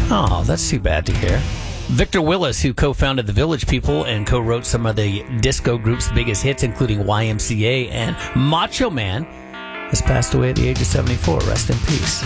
Oh, that's too bad to hear. Victor Willis, who co-founded the Village People and co-wrote some of the disco group's biggest hits, including YMCA and Macho Man, has passed away at the age of 74. Rest in peace.